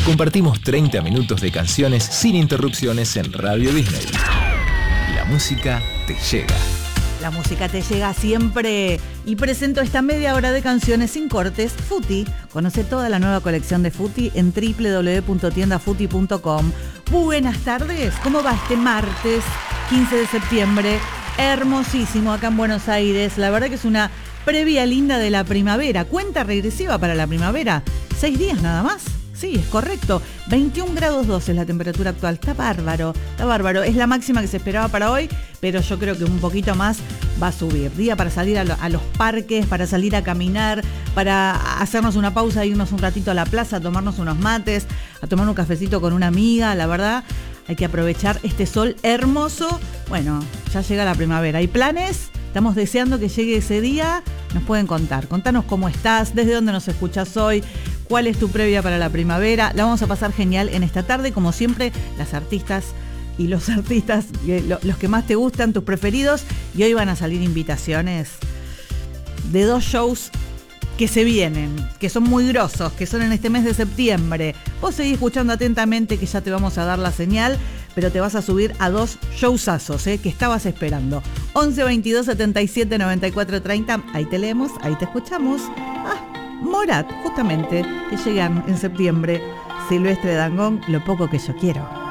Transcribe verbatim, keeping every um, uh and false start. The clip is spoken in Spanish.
Compartimos treinta minutos de canciones sin interrupciones en Radio Disney. La música te llega. La música te llega siempre. Y presento esta media hora de canciones sin cortes, Futi. Conoce toda la nueva colección de Futi en doble u doble u doble u punto tienda futi punto com. Buenas tardes, ¿cómo va este martes quince de septiembre? Hermosísimo acá en Buenos Aires. La verdad que es una previa linda de la primavera. Cuenta regresiva para la primavera. Seis días nada más. Sí, es correcto. veintiún grados dos es la temperatura actual. Está bárbaro, está bárbaro. Es la máxima que se esperaba para hoy, pero yo creo que un poquito más va a subir. Día para salir a, lo, a los parques, para salir a caminar, para hacernos una pausa, irnos un ratito a la plaza, a tomarnos unos mates, a tomar un cafecito con una amiga. La verdad, hay que aprovechar este sol hermoso. Bueno, ya llega la primavera. ¿Hay planes? Estamos deseando que llegue ese día. Nos pueden contar. Contanos cómo estás, desde dónde nos escuchás hoy, cuál es tu previa para la primavera. La vamos a pasar genial en esta tarde. Como siempre, las artistas y los artistas, los que más te gustan, tus preferidos. Y hoy van a salir invitaciones de dos shows que se vienen, que son muy grosos, que son en este mes de septiembre. Vos seguís escuchando atentamente, que ya te vamos a dar la señal, pero te vas a subir a dos showsazos, ¿eh? Que estabas esperando. once veintidós setenta y siete noventa y cuatro treinta, ahí te leemos, ahí te escuchamos. Ah, Morat, justamente, que llegan en septiembre. Silvestre Dangond, Lo poco que yo quiero.